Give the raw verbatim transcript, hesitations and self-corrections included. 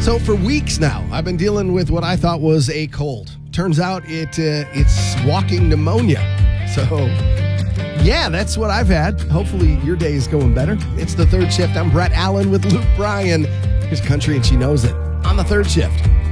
So for weeks now, I've been dealing with what I thought was a cold. Turns out it uh, it's walking pneumonia. So, yeah, that's what I've had. Hopefully your day is going better. It's the Third Shift. I'm Brett Allen with Luke Bryan. Here's Country and She Knows It on the Third Shift.